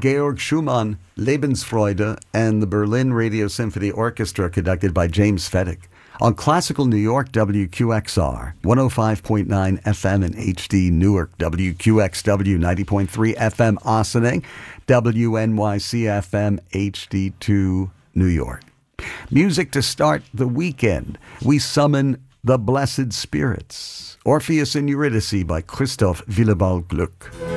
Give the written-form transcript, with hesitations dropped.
Georg Schumann, Lebensfreude, and the Berlin Radio Symphony Orchestra conducted by James Fedek. On Classical New York, WQXR, 105.9 FM in HD Newark, WQXW, 90.3 FM Ossining, WNYC FM HD2 New York. Music to start the weekend. We summon the Blessed Spirits. Orpheus and Eurydice by Christoph Willibald Gluck.